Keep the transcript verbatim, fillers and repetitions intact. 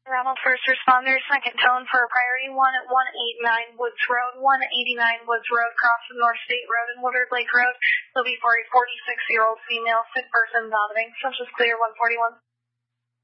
Ronald First Responder, second tone for a priority one at one eighty-nine Woods Road, one eighty-nine Woods Road, cross from North State Road and Woodard Lake Road. Looking for a forty-six-year-old female sick person vomiting. Such as clear one forty-one.